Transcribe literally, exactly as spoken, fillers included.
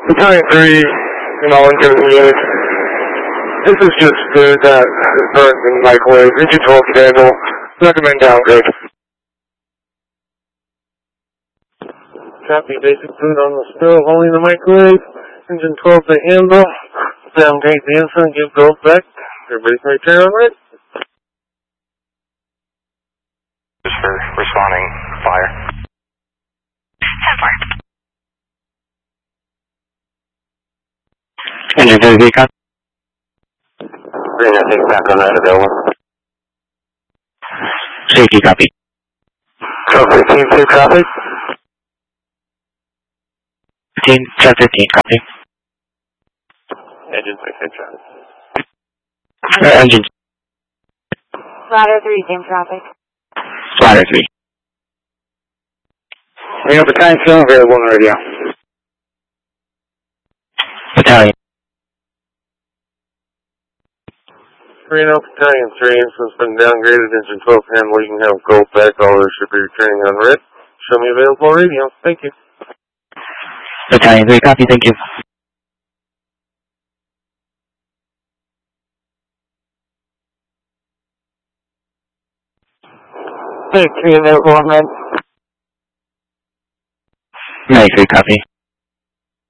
Battalion three, in all inconvenience. This is just food that is burnt in the microwave. Engine twelve Daniel, recommend downgrade. Copy, basic food on the stove, only in the microwave. Engine twelve to handle. Downgrade the incident, give gold back. Everybody can return on red. Just for responding fire. Fire. Engine two V, copy. Green, I think back on that available. Safety, copy. twelve fifteen, two copy. fifteen, ten fifteen, copy. Engine six, same traffic. Uh, engine. Ladder three, same traffic. Ladder three. We have battalion still available on the radio. Battalion. Three no Battalion three, incident's been downgraded. Engine twelve handle, you can have gold back. All others should be returning on red. Show me available radio. Thank you. Battalion three, copy, thank you. Victory available on red. ninety-three, copy.